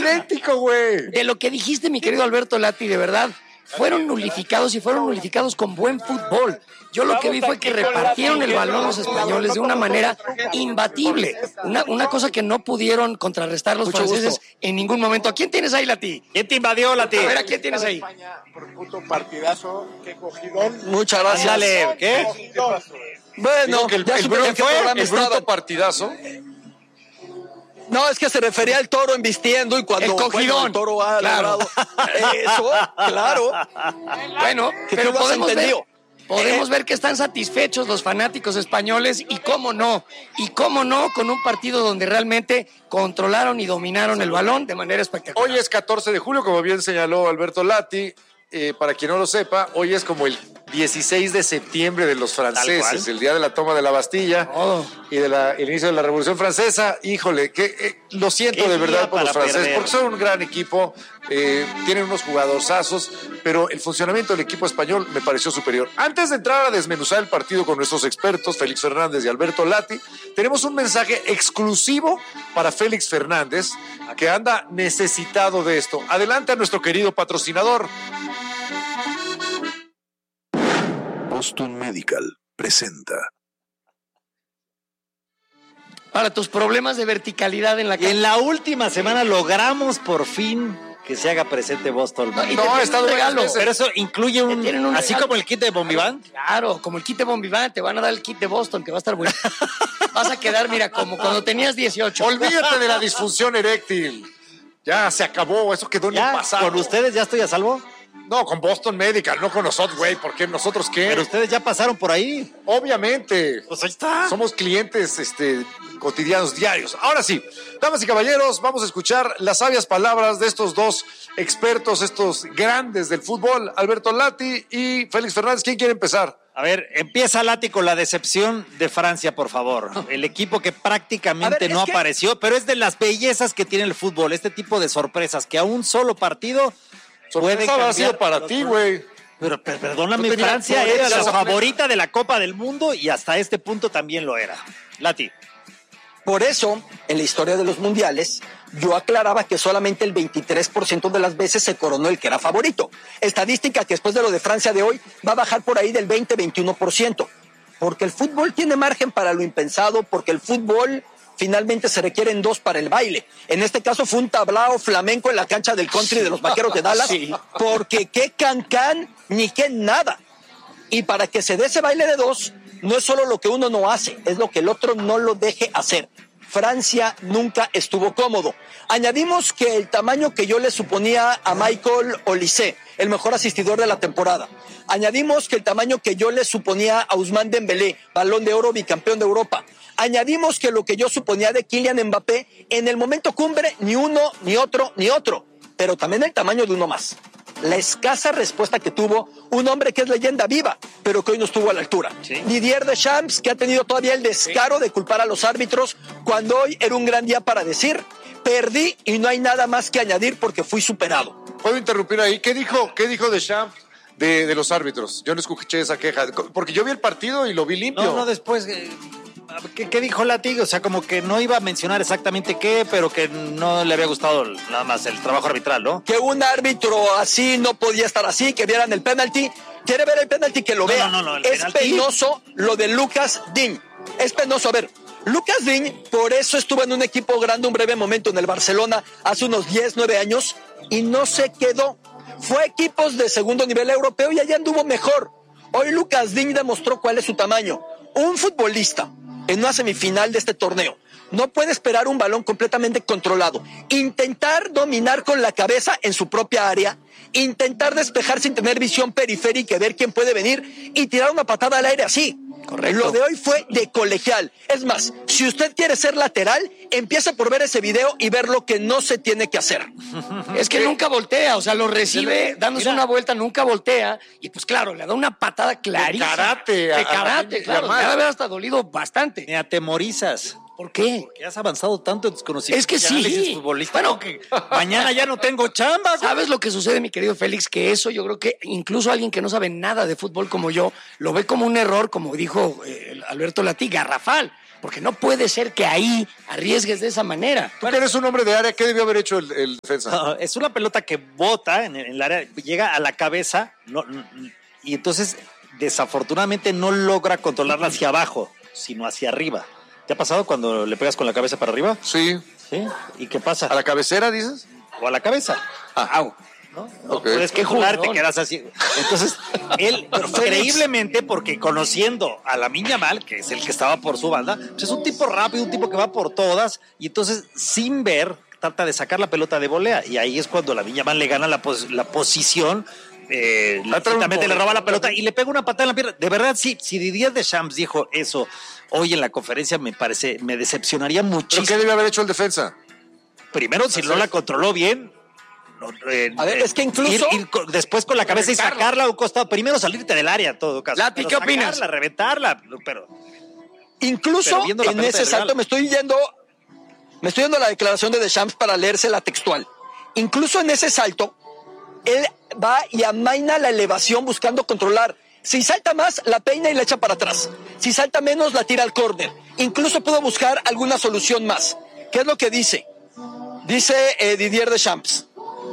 idéntico, güey. De lo que dijiste, mi querido Alberto Lati, de verdad, fueron nulificados y fueron nulificados con buen fútbol. Yo lo que vi fue que repartieron el balón los españoles de una manera imbatible. Una cosa que no pudieron contrarrestar los franceses en ningún momento. ¿A quién tienes ahí, Lati? ¿Quién te invadió, Lati? A ver, ¿a quién tienes ahí? Por puto partidazo, qué cogidón. Muchas gracias. Dale, ¿qué? Bueno, Que el ya supe en qué programa bruto estaban. partidazo. No, es que se refería al toro embistiendo y cuando El cogidón. el toro ha Claro. logrado eso, claro. Bueno, Que pero tú lo has entendido. podemos ver que están satisfechos los fanáticos españoles y cómo no, con un partido donde realmente controlaron y dominaron el balón de manera espectacular. Hoy es 14 de julio, como bien señaló Alberto Lati. Para quien no lo sepa, hoy es como el 16 de septiembre de los franceses, el día de la toma de la Bastilla y el inicio de la Revolución Francesa. Híjole, lo siento de verdad por los franceses, porque son un gran equipo, tienen unos jugadorzazos, pero el funcionamiento del equipo español me pareció superior. Antes de entrar a desmenuzar el partido con nuestros expertos, Félix Fernández y Alberto Lati, tenemos un mensaje exclusivo para Félix Fernández, que anda necesitado de esto. Adelante a nuestro querido patrocinador. Boston Medical presenta. Para tus problemas de verticalidad en la Y cancha. en la última semana logramos por fin que se haga presente Boston. No, y te tienen un regalo. Pero eso incluye Te tienen un así regalo. como el kit de Bombiván. Claro, como el kit de Bombiván, te van a dar el kit de Boston, que va a estar bueno. Vas a quedar, mira, como cuando tenías 18. Olvídate de la disfunción eréctil. Ya se acabó, eso quedó en el Ya, pasado. con ustedes ya estoy a salvo. No, con Boston Medical, no con nosotros, güey. ¿Por qué? ¿Nosotros qué? Pero ustedes ya pasaron por ahí. Obviamente. Pues ahí está. Somos clientes cotidianos, diarios. Ahora sí, damas y caballeros, vamos a escuchar las sabias palabras de estos dos expertos, estos grandes del fútbol, Alberto Lati y Félix Fernández. ¿Quién quiere empezar? A ver, empieza Lati con la decepción de Francia, por favor. El equipo que prácticamente no apareció, pero es de las bellezas que tiene el fútbol, este tipo de sorpresas, que a un solo partido puede Sorpresa habrá cambiar sido para ti, güey. Pero perdóname, No tenía Francia por era la esa favorita de la Copa del Mundo y hasta este punto también lo era. Lati. Por eso, en la historia de los mundiales, yo aclaraba que solamente el 23% de las veces se coronó el que era favorito. Estadística que después de lo de Francia de hoy va a bajar por ahí del 20-21%. Porque el fútbol tiene margen para lo impensado, porque el fútbol finalmente se requieren dos para el baile. En este caso fue un tablao flamenco en la cancha del country de los Vaqueros de Dallas, porque qué cancán ni qué nada. Y para que se dé ese baile de dos, no es solo lo que uno no hace, es lo que el otro no lo deje hacer. Francia nunca estuvo cómodo. Añadimos que el tamaño que yo le suponía a Michael Olise, el mejor asistidor de la temporada. Añadimos que el tamaño que yo le suponía a Ousmane Dembélé, Balón de Oro, bicampeón de Europa. Añadimos que lo que yo suponía de Kylian Mbappé, en el momento cumbre, ni uno, ni otro, ni otro. Pero también el tamaño de uno más. La escasa respuesta que tuvo un hombre que es leyenda viva, pero que hoy no estuvo a la altura. Didier Deschamps, que ha tenido todavía el descaro de culpar a los árbitros, cuando hoy era un gran día para decir, perdí y no hay nada más que añadir porque fui superado. ¿Puedo interrumpir ahí? ¿Qué dijo Deschamps de los árbitros? Yo no escuché esa queja, porque yo vi el partido y lo vi limpio. No, después... ¿Qué dijo Lati? O sea, como que no iba a mencionar exactamente qué, pero que no le había gustado nada más el trabajo arbitral, ¿no? Que un árbitro así no podía estar así, que vieran el penalti. ¿Quiere ver el penalti? Que lo vea. No, es penalti. penoso lo de Lucas Digne. Es penoso. A ver, Lucas Digne, por eso estuvo en un equipo grande un breve momento en el Barcelona hace unos 10, 9 años y no se quedó. Fue a equipos de segundo nivel europeo y allá anduvo mejor. Hoy Lucas Digne demostró cuál es su tamaño. Un futbolista en una semifinal de este torneo no puede esperar un balón completamente controlado, intentar dominar con la cabeza en su propia área, intentar despejar sin tener visión periférica y ver quién puede venir y tirar una patada al aire así. Correcto. Lo de hoy fue de colegial. Es más, si usted quiere ser lateral, empieza por ver ese video y ver lo que no se tiene que hacer. Es que nunca voltea, o sea, lo recibe dándose una vuelta, nunca voltea, y pues claro, le da una patada clarísima. De karate, claro, me ha hasta dolido bastante. Me atemorizas. ¿Por qué? Porque has avanzado tanto en tus conocimientos. Es que sí. Bueno, que mañana ya no tengo chamba. ¿Sabes lo que sucede, mi querido Félix? Que eso yo creo que incluso alguien que no sabe nada de fútbol como yo, lo ve como un error, como dijo Alberto Lati, garrafal. porque no puede ser que ahí arriesgues de esa manera. Tú que eres un hombre de área, ¿qué debió haber hecho el defensa? No, es una pelota que bota en el área, llega a la cabeza, y entonces desafortunadamente no logra controlarla hacia abajo, sino hacia arriba. ¿Te ha pasado cuando le pegas con la cabeza para arriba? Sí. ¿Sí? ¿Y qué pasa? ¿A la cabecera, dices? O a la cabeza. ¡Au! ¿No? Okay. Puedes controlar, te quedas así. Entonces, él, increíblemente, porque conociendo a Lamine Yamal, que es el que estaba por su banda, pues es un tipo rápido, un tipo que va por todas, y entonces, sin ver, trata de sacar la pelota de volea, y ahí es cuando Lamine Yamal le gana la posición, también le roba la pelota y le pega una patada en la pierna. De verdad, sí, si Didier Deschamps dijo eso hoy en la conferencia, me decepcionaría muchísimo. ¿Pero qué debe haber hecho el defensa? Primero, si no la controló bien, a ver, es que incluso ir después con la cabeza y sacarla a un costado. Primero salirte del área, en todo caso. Lati, ¿qué opinas? Reventarla, pero incluso en ese salto me estoy yendo a la declaración de Deschamps para leérsela textual. Incluso en ese salto, él va y amaina la elevación buscando controlar. Si salta más, la peina y la echa para atrás. Si salta menos, la tira al córner. Incluso pudo buscar alguna solución más. ¿Qué es lo que dice? Dice Didier Deschamps.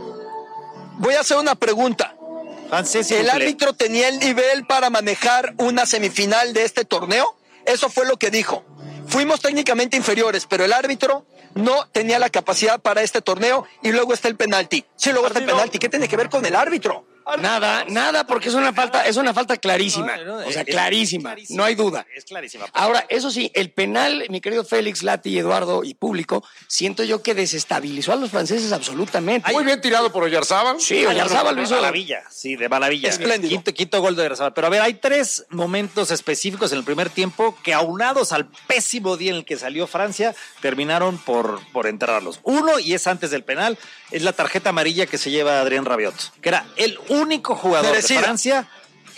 Voy a hacer una pregunta. ¿El árbitro tenía el nivel para manejar una semifinal de este torneo? Eso fue lo que dijo. Fuimos técnicamente inferiores, pero el árbitro no tenía la capacidad para este torneo y luego está el penalti. Sí, luego está el penalti. ¿Qué tiene que ver con el árbitro? Nada, porque es una falta clarísima. O sea, clarísima, no hay duda. Es clarísima. Ahora, eso sí, el penal, mi querido Félix, Lati, Eduardo y público, siento yo que desestabilizó a los franceses absolutamente. Muy bien tirado por Oyarzábal. Sí, Oyarzábal lo hizo. De maravilla, sí, de maravilla. Espléndido. Quinto gol de Oyarzábal. Pero a ver, hay 3 momentos específicos en el primer tiempo que, aunados al pésimo día en el que salió Francia, terminaron por enterrarlos. Uno, y es antes del penal, es la tarjeta amarilla que se lleva Adrien Rabiot, que era el único jugador de Francia,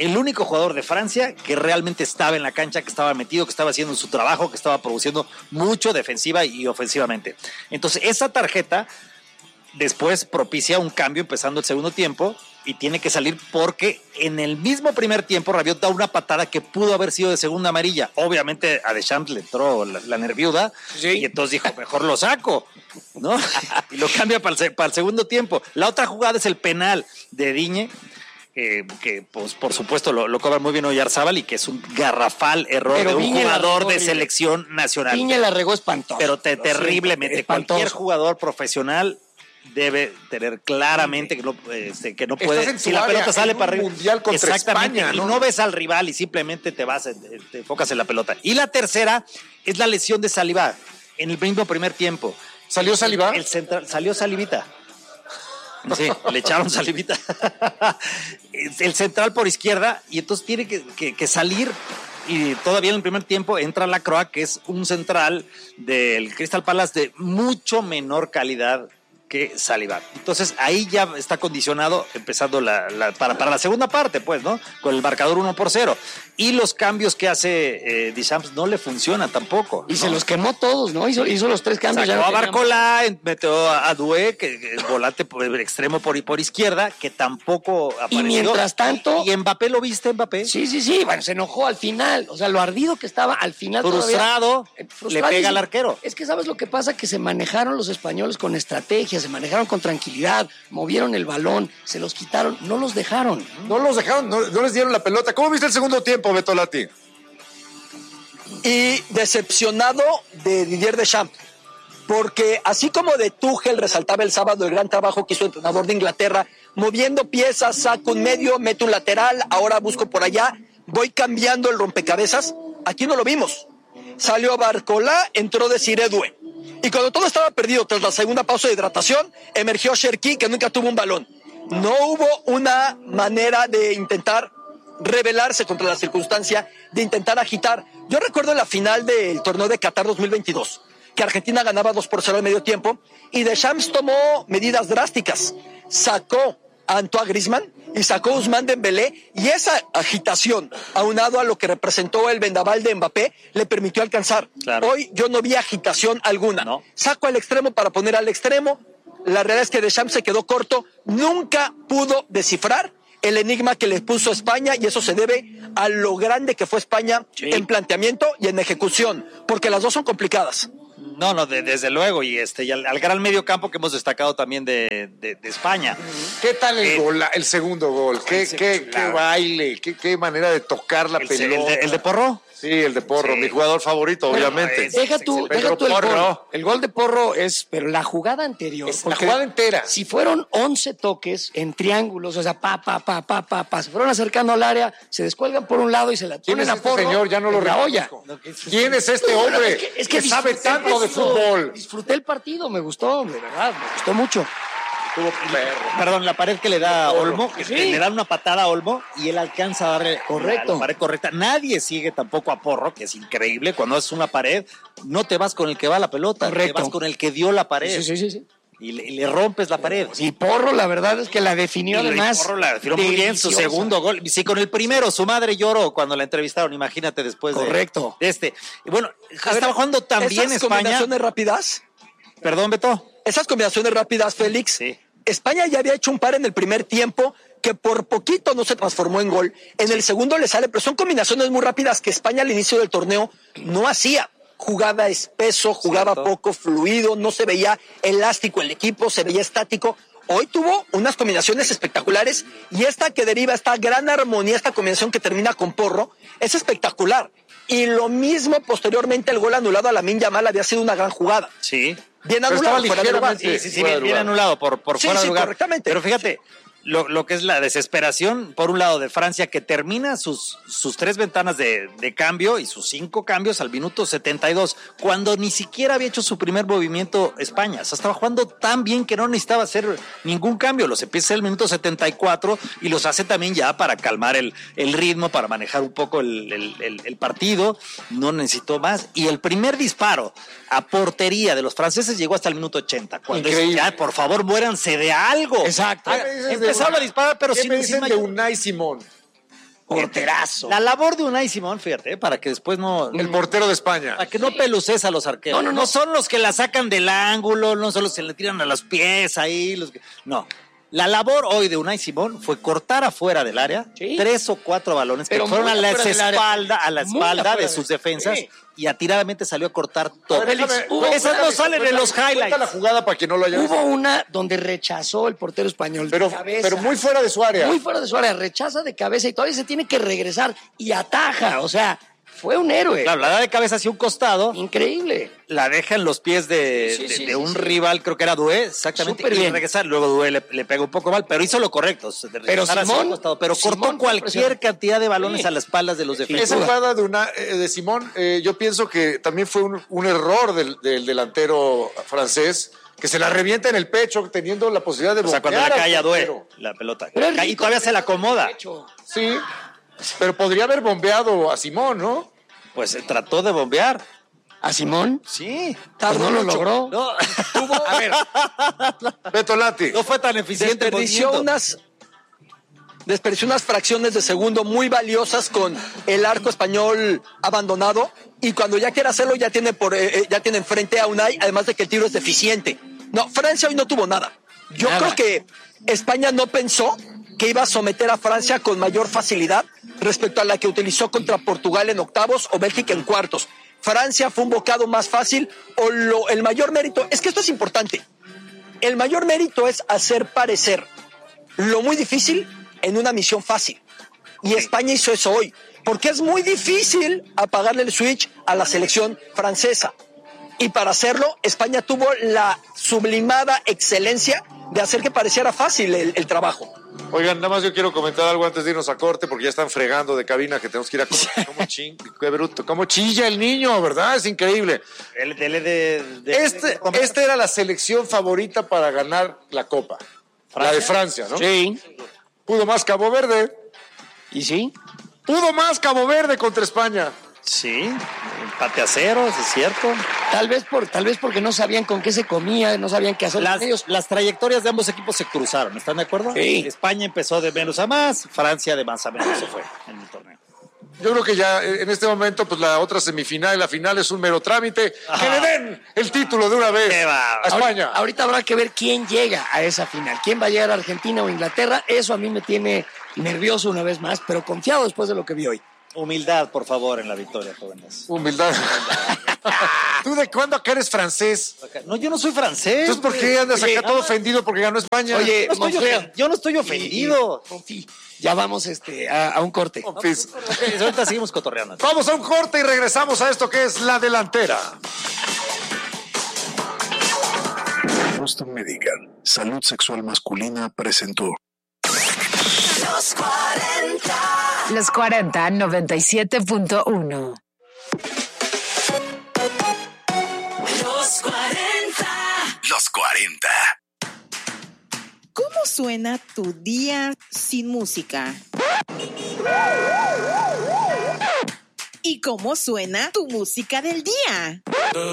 que realmente estaba en la cancha, que estaba metido, que estaba haciendo su trabajo, que estaba produciendo mucho defensiva y ofensivamente. Entonces, esa tarjeta después propicia un cambio empezando el segundo tiempo y tiene que salir porque en el mismo primer tiempo Rabiot da una patada que pudo haber sido de segunda amarilla. Obviamente a Deschamps le entró la nerviuda, sí, y entonces dijo, mejor lo saco, ¿no? Y lo cambia para el segundo tiempo. La otra jugada es el penal de Digne, que pues por supuesto lo cobra muy bien Oyarzábal y que es un garrafal error de un jugador de selección nacional. Digne la regó espantoso. Pero terriblemente. Cualquier jugador profesional debe tener claramente que no puede, si la pelota sale para arriba, mundial contra España, ¿no? Y no ves al rival y simplemente te enfocas en la pelota. Y la tercera es la lesión de Saliba en el mismo primer tiempo. ¿Salió Saliba? Salió Salivita. Sí, le echaron Salivita. El central por izquierda, y entonces tiene que salir. Y todavía en el primer tiempo entra Lacroix, que es un central del Crystal Palace de mucho menor calidad que Saliba. Entonces ahí ya está condicionado empezando para la segunda parte, pues, ¿no? Con el marcador 1-0. Y los cambios que hace Deschamps no le funcionan tampoco. Y se los quemó todos, ¿no? Hizo los 3 cambios. Sacó a Barcola, metió a Doué, que es volante extremo por izquierda, que tampoco apareció. Y mientras tanto... ¿Y Mbappé lo viste, Mbappé? Sí. Bueno, se enojó al final. O sea, lo ardido que estaba al final. Frustrado, le pega al arquero. Es que ¿sabes lo que pasa? Que se manejaron los españoles con estrategia, se manejaron con tranquilidad, movieron el balón, se los quitaron, no los dejaron. No les dieron la pelota. ¿Cómo viste el segundo tiempo, Beto Lati? Y decepcionado de Didier Deschamps, porque así como de Tuchel resaltaba el sábado el gran trabajo que hizo el entrenador de Inglaterra, moviendo piezas, saco un medio, meto un lateral, ahora busco por allá, voy cambiando el rompecabezas, aquí no lo vimos. Salió Barcola, entró Desiré Doué. Y cuando todo estaba perdido tras la segunda pausa de hidratación, emergió Cherki, que nunca tuvo un balón. No hubo una manera de intentar rebelarse contra la circunstancia, de intentar agitar. Yo recuerdo la final del torneo de Qatar 2022, que Argentina ganaba 2-0 al medio tiempo, y Deschamps tomó medidas drásticas. Sacó a Antoine Griezmann y sacó a Ousmane Dembélé, y esa agitación, aunado a lo que representó el vendaval de Mbappé, le permitió alcanzar. Claro. Hoy yo no vi agitación alguna. No. Saco al extremo para poner al extremo. La realidad es que Deschamps se quedó corto, nunca pudo descifrar el enigma que le puso España, y eso se debe a lo grande que fue España en planteamiento y en ejecución, porque las dos son complicadas. No, desde luego, y al gran medio campo que hemos destacado también de España. ¿Qué tal el segundo gol? ¿Qué baile? ¿Qué manera de tocar la pelota? ¿El de Porro? Sí, el de Porro, mi jugador favorito, obviamente. Deja tú el gol. El gol de Porro pero la jugada anterior. La jugada entera. Si fueron 11 toques en triángulos, o sea, se fueron acercando al área, se descuelgan por un lado y se la ponen a Porro. Señor, ya no lo reconozco. ¿Quién es este hombre que sabe tanto de fútbol? Disfruté el partido, me gustó, de verdad, me gustó mucho. Perdón, la pared que le da a Olmo, Sí. le da una patada a Olmo y él alcanza a darle Correcto. la pared correcta. Nadie sigue tampoco a Porro, que es increíble. Cuando haces una pared, no te vas con el que va a la pelota, Correcto. te vas con el que dio la pared. Sí. Y le rompes la pared. Y Porro, la verdad es que la definió Y además. Porro la definió muy bien, su segundo gol. Sí, con el primero, su madre lloró cuando la entrevistaron, imagínate después Correcto. de este. Y bueno, estaba jugando también ¿Esas España. combinaciones rápidas? Perdón, Beto. Esas combinaciones rápidas, Félix. Sí. España ya había hecho un par en el primer tiempo que por poquito no se transformó en gol. En el segundo le sale, pero son combinaciones muy rápidas que España al inicio del torneo no hacía. Jugaba espeso, jugaba poco fluido, no se veía elástico el equipo, se veía estático. Hoy tuvo unas combinaciones espectaculares y esta que deriva, esta gran armonía, esta combinación que termina con Porro, es espectacular. Y lo mismo posteriormente el gol anulado a Lamine Yamal había sido una gran jugada. Sí. Bien anulado, fuera de lugar. Sí, bien anulado por fuera de lugar. Correctamente. Pero fíjate, lo que es la desesperación, por un lado, de Francia, que termina sus 3 ventanas de cambio y sus 5 cambios al minuto 72, cuando ni siquiera había hecho su primer movimiento España. O sea, estaba jugando tan bien que no necesitaba hacer ningún cambio. Los empieza el minuto 74 y los hace también ya para calmar el ritmo, para manejar un poco el partido. No necesitó más. Y el primer disparo a portería de los franceses llegó hasta el minuto 80. Cuando ya, por favor, muéranse de algo. Exacto. Empezaron a disparar, pero ¿Qué sin me dicen de mayor- Unai Simón? Porterazo. La labor de Unai Simón, fíjate, para que después no... El portero de España. Para que no peluces a los arqueros. No. No son los que la sacan del ángulo, no son los que le tiran a los pies ahí. No. La labor hoy de Unai Simón fue cortar afuera del área 3 o 4 balones que Pero fueron muy a la afuera del área. espalda Muy de afuera sus del- defensas Sí. y atiradamente salió a cortar todo. A ver, déjame- Esas no salen en los Cuenta highlights. la jugada para quien no lo haya visto. Hubo una donde rechazó el portero español de Pero cabeza. muy fuera de su área. Muy fuera de su área, rechaza de cabeza y todavía se tiene que regresar y ataja. O sea, fue un héroe. Claro, la da de cabeza hacia un costado, Increíble. la deja en los pies de un rival, creo que era Doué, exactamente, Súper y bien. regresar. Luego Doué le pegó un poco mal, pero hizo lo correcto. De regresar hacia Simón- un costado, pero Simón cortó fue cualquier impresionante. cantidad de balones Sí. a las espaldas de los Esa defensores. jugada de Simón, yo pienso que también fue un error del delantero francés, que se la revienta en el pecho teniendo la posibilidad de O sea, cuando le bombear al cae a Doué portero. la pelota. Pero es Y rico, todavía se la acomoda. Sí, pero podría haber bombeado a Simón, ¿no? Pues se trató de bombear. ¿A Simón? Sí. Pues no lo logró. No, A ver, Beto Lati. no fue tan eficiente el Desperdició movimiento. unas fracciones de segundo muy valiosas con el arco español abandonado y cuando ya quiere hacerlo ya tiene enfrente a Unai, además de que el tiro es deficiente. No, Francia hoy no tuvo nada. Yo creo que España no pensó que iba a someter a Francia con mayor facilidad respecto a la que utilizó contra Portugal en octavos o Bélgica en cuartos. Francia fue un bocado más fácil el mayor mérito, es que esto es importante, el mayor mérito es hacer parecer lo muy difícil en una misión fácil. Y España hizo eso hoy, porque es muy difícil apagarle el switch a la selección francesa. Y para hacerlo, España tuvo la sublimada excelencia de hacer que pareciera fácil el trabajo. Oigan, nada más yo quiero comentar algo antes de irnos a corte, porque ya están fregando de cabina que tenemos que ir a corte. Qué bruto, cómo chilla el niño, ¿verdad? Es increíble. Esta era la selección favorita para ganar la Copa. La de Francia, ¿no? Sí. Pudo más Cabo Verde. ¿Y sí? Pudo más Cabo Verde contra España. Sí, empate a 0, es cierto. Tal vez porque no sabían con qué se comía, no sabían qué hacer. Las trayectorias de ambos equipos se cruzaron, ¿están de acuerdo? Sí. España empezó de menos a más, Francia de más a menos se fue en el torneo. Yo creo que ya en este momento, pues la otra semifinal y la final es un mero trámite. Ajá. Que le den el título de una vez Qué va. a España. Ahorita habrá que ver quién llega a esa final. ¿Quién va a llegar a Argentina o Inglaterra? Eso a mí me tiene nervioso una vez más, pero confiado después de lo que vi hoy. Humildad, por favor, en la victoria, jóvenes. Humildad. ¿Tú de cuándo acá eres francés? No, yo no soy francés. Entonces, ¿por qué andas acá todo ofendido porque ganó España? Oye, yo no estoy ofendido. Monfils, ya vamos a un corte. Monfils. Ahorita seguimos cotorreando. Vamos a un corte y regresamos a esto que es La Delantera. Boston Medical, Salud Sexual Masculina presentó Los 40. Los 40, 97.1. Los 40. Los 40. ¿Cómo suena tu día sin música? ¿Y cómo suena tu música del día?